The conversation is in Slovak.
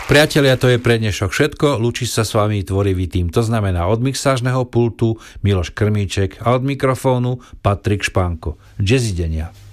Priatelia, to je pre dnešok všetko. Lúči sa s vami tvorivý tým. To znamená od mixážneho pultu Miloš Krmíček a od mikrofónu Patrik Špánko. Jazzidenia.